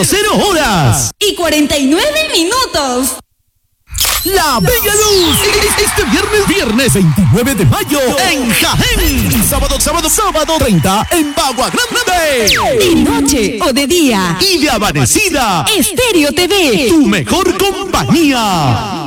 00 y 49 minutos. La Bella Luz, este viernes 29 de mayo en Jaén. Sábado 30 en Bagua Grande. De noche o de día. Y de amanecida. Estéreo TV. Tu mejor compañía.